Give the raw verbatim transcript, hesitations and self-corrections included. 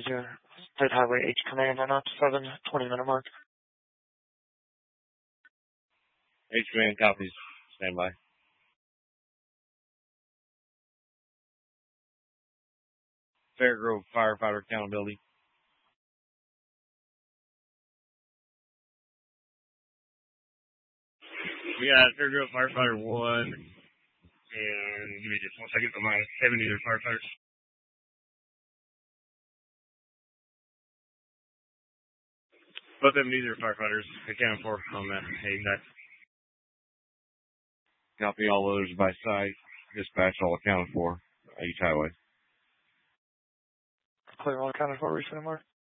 your State Highway H command on up to seven twenty minute mark. H command copies. Stand by. Fairgrove Firefighter Accountability. We got Fairgrove Firefighter one, and give me just one second for my seventy other firefighters. Both of them either firefighters accounted for on that exact. Copy all others by site. Dispatch all accounted for. Each highway. Clear all accounted for, recent mark.